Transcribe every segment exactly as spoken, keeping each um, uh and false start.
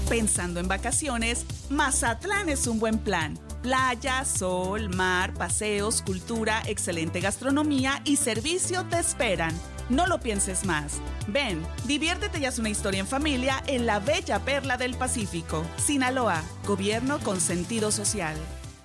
Pensando en vacaciones, Mazatlán es un buen plan. Playa, sol, mar, paseos, cultura, excelente gastronomía y servicio te esperan. No lo pienses más. Ven, diviértete y haz una historia en familia en la bella perla del Pacífico. Sinaloa, gobierno con sentido social.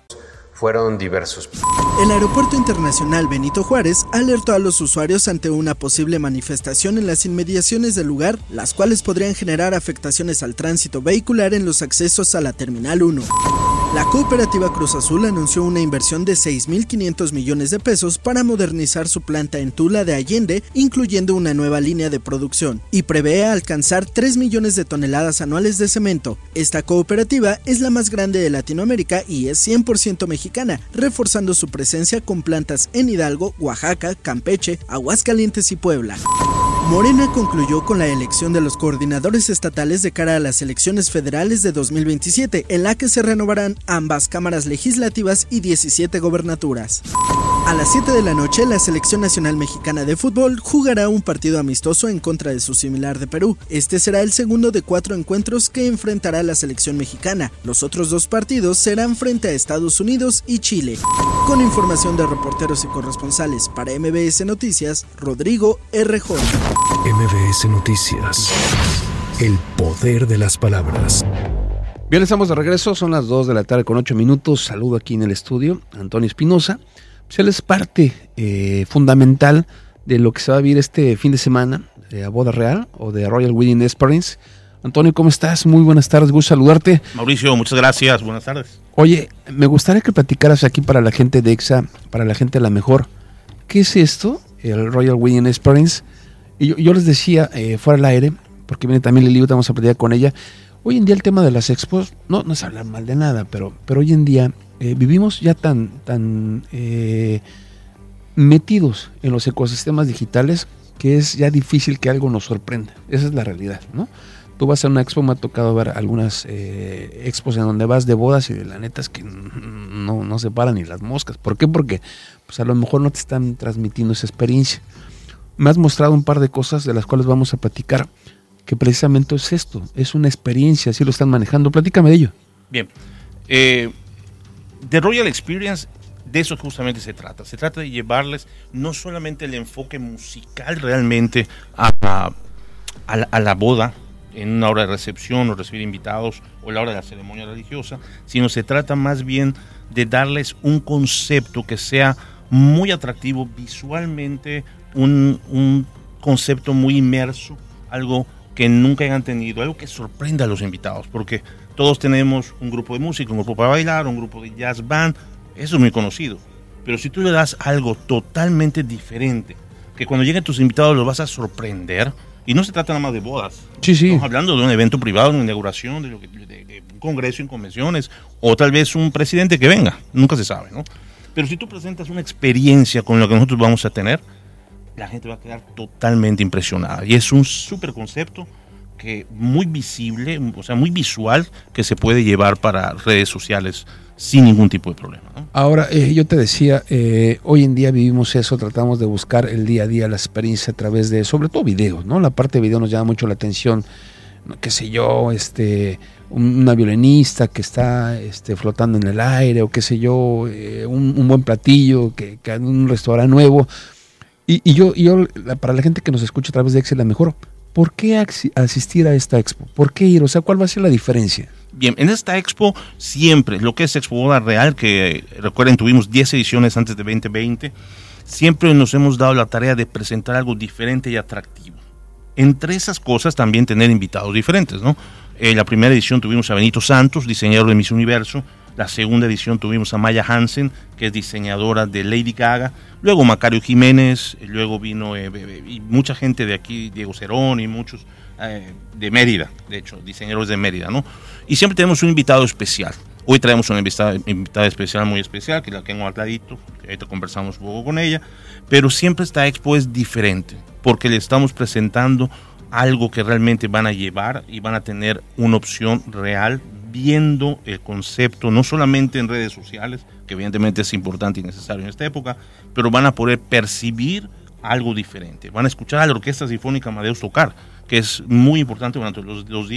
Fueron diversos. El Aeropuerto Internacional Benito Juárez alertó a los usuarios ante una posible manifestación en las inmediaciones del lugar, las cuales podrían generar afectaciones al tránsito vehicular en los accesos a la Terminal uno. La cooperativa Cruz Azul anunció una inversión de seis mil quinientos millones de pesos para modernizar su planta en Tula de Allende, incluyendo una nueva línea de producción, y prevé alcanzar tres millones de toneladas anuales de cemento. Esta cooperativa es la más grande de Latinoamérica y es cien por ciento mexicana, reforzando su presencia con plantas en Hidalgo, Oaxaca, Campeche, Aguascalientes y Puebla. Morena concluyó con la elección de los coordinadores estatales de cara a las elecciones federales de dos mil veintisiete, en la que se renovarán ambas cámaras legislativas y diecisiete gobernaturas. A las siete de la noche, la Selección Nacional Mexicana de Fútbol jugará un partido amistoso en contra de su similar de Perú. Este será el segundo de cuatro encuentros que enfrentará la selección mexicana. Los otros dos partidos serán frente a Estados Unidos y Chile. Con información de reporteros y corresponsales para M B S Noticias, Rodrigo R. J. M B S Noticias. El poder de las palabras. Bien, estamos de regreso, son las dos de la tarde con ocho minutos. Saludo aquí en el estudio a Antonio Espinosa. Pues él es parte eh, fundamental de lo que se va a vivir este fin de semana de a boda real o de Royal Wedding Experience. Antonio, ¿cómo estás? Muy buenas tardes, gusto saludarte. Mauricio, muchas gracias, buenas tardes. Oye, me gustaría que platicaras aquí para la gente de EXA, para la gente de La Mejor, ¿qué es esto? El Royal Wedding Experience. Y yo, yo les decía, eh, fuera del aire, porque viene también Lili, vamos a platicar con ella. Hoy en día el tema de las expos, no, no es hablar mal de nada, pero, pero hoy en día eh, vivimos ya tan, tan eh, metidos en los ecosistemas digitales que es ya difícil que algo nos sorprenda. Esa es la realidad, ¿no? Tú vas a una expo, me ha tocado ver algunas eh, expos en donde vas de bodas y la neta es que no, no se paran ni las moscas. ¿Por qué? Porque pues a lo mejor no te están transmitiendo esa experiencia. Me has mostrado un par de cosas de las cuales vamos a platicar, que precisamente es esto, es una experiencia, así lo están manejando. Platícame de ello. Bien, eh, The Royal Experience, de eso justamente se trata. Se trata de llevarles no solamente el enfoque musical realmente a, a, a, la, a la boda, en una hora de recepción o recibir invitados o la hora de la ceremonia religiosa, sino se trata más bien de darles un concepto que sea muy atractivo visualmente, un, un concepto muy inmerso, algo que nunca hayan tenido, algo que sorprenda a los invitados, porque todos tenemos un grupo de música, un grupo para bailar, un grupo de jazz band, eso es muy conocido, pero si tú le das algo totalmente diferente, que cuando lleguen tus invitados los vas a sorprender, y no se trata nada más de bodas, sí, sí. Estamos hablando de un evento privado, una inauguración, de, lo que, de, de un congreso en convenciones, o tal vez un presidente que venga, nunca se sabe, ¿no? Pero si tú presentas una experiencia con lo que nosotros vamos a tener, la gente va a quedar totalmente impresionada. Y es un súper concepto que muy visible, o sea, muy visual, que se puede llevar para redes sociales sin ningún tipo de problema, ¿no? Ahora, eh, yo te decía, eh, hoy en día vivimos eso, tratamos de buscar el día a día, la experiencia a través de, sobre todo videos, ¿no? La parte de video nos llama mucho la atención, ¿no? Qué sé yo, este, una violinista que está este, flotando en el aire, o qué sé yo, eh, un, un buen platillo, que, que en un restaurante nuevo. Y, y yo, y yo, para la gente que nos escucha a través de Excel, la mejor, ¿por qué asistir a esta expo? ¿Por qué ir? O sea, ¿cuál va a ser la diferencia? Bien, en esta expo siempre, lo que es Expo Boda Real, que recuerden tuvimos diez ediciones antes de veinte veinte, siempre nos hemos dado la tarea de presentar algo diferente y atractivo. Entre esas cosas también tener invitados diferentes, ¿no? En la primera edición tuvimos a Benito Santos, diseñador de Miss Universo. La segunda edición tuvimos a Maya Hansen, que es diseñadora de Lady Gaga. Luego Macario Jiménez, luego vino eh, y mucha gente de aquí, Diego Cerón y muchos eh, de Mérida, de hecho, diseñadores de Mérida, ¿no? Y siempre tenemos un invitado especial. Hoy traemos una invitada, invitada especial, muy especial, que la tengo al ladito, que ahorita conversamos un poco con ella, pero siempre esta expo es diferente, porque le estamos presentando algo que realmente van a llevar y van a tener una opción real, viendo el concepto, no solamente en redes sociales, que evidentemente es importante y necesario en esta época, pero van a poder percibir algo diferente. Van a escuchar a la Orquesta Sinfónica Amadeus tocar, que es muy importante durante los, los días